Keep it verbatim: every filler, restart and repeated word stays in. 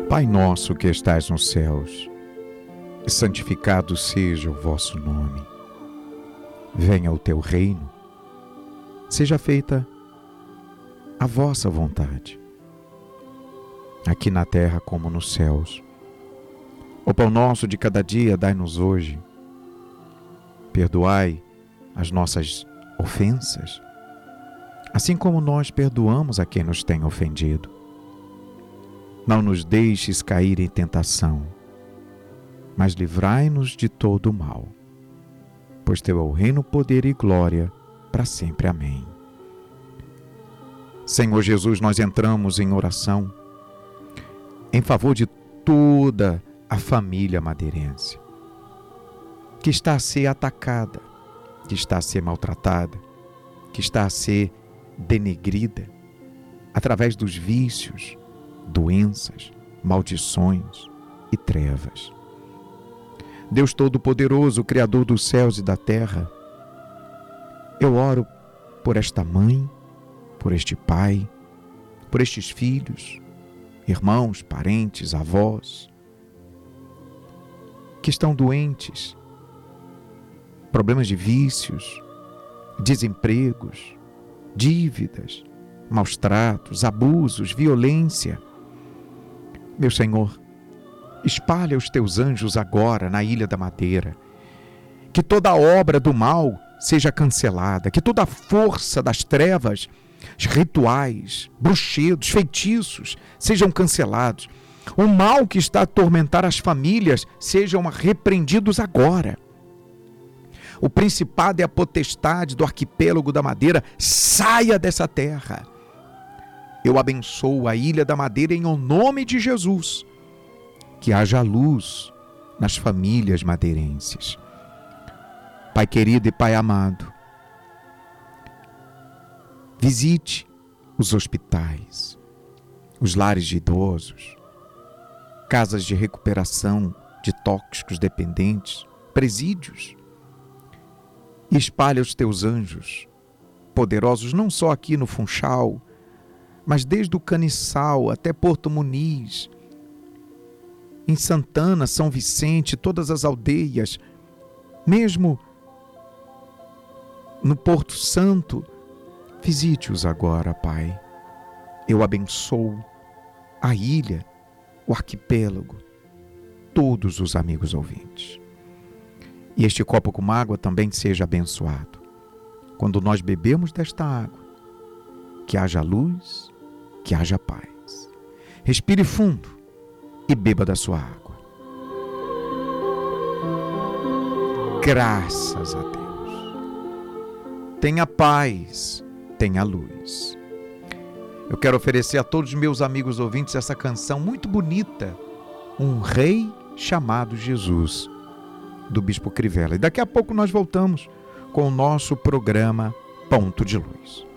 Pai nosso que estais nos céus, santificado seja o vosso nome. Venha o teu reino, seja feita a vossa vontade, aqui na terra como nos céus. O pão nosso de cada dia dai-nos hoje. Perdoai as nossas ofensas, assim como nós perdoamos a quem nos tem ofendido. Não nos deixes cair em tentação, mas livrai-nos de todo o mal. Pois teu é o reino, poder e glória, para sempre. Amém. Senhor Jesus, nós entramos em oração em favor de toda a família madeirense, que está a ser atacada, que está a ser maltratada, que está a ser denegrida através dos vícios, doenças, maldições e trevas. Deus Todo-Poderoso, Criador dos céus e da terra, eu oro por esta mãe, por este pai, por estes filhos, irmãos, parentes, avós, que estão doentes, problemas de vícios, desempregos, dívidas, maus tratos, abusos, violência. Meu Senhor, espalha os teus anjos agora na Ilha da Madeira, que toda obra do mal seja cancelada, que toda a força das trevas, rituais, bruxedos, feitiços sejam cancelados. O mal que está a atormentar as famílias sejam repreendidos agora. O principado e a potestade do arquipélago da Madeira saia dessa terra. Eu abençoo a Ilha da Madeira em nome de Jesus. Que haja luz nas famílias madeirenses. Pai querido e Pai amado, visite os hospitais, os lares de idosos, casas de recuperação de tóxicos dependentes, presídios. E espalha os teus anjos poderosos, não só aqui no Funchal, mas desde o Caniçal até Porto Muniz, em Santana, São Vicente, todas as aldeias, mesmo no Porto Santo. Visite-os agora, Pai. Eu abençoo a ilha, o arquipélago, todos os amigos ouvintes. E este copo com água também seja abençoado. Quando nós bebemos desta água, que haja luz, que haja paz. Respire fundo e beba da sua água. Graças a Deus. Tenha paz, tenha luz. Eu quero oferecer a todos os meus amigos ouvintes essa canção muito bonita, Um Rei Chamado Jesus, do Bispo Crivella. E daqui a pouco nós voltamos com o nosso programa Ponto de Luz.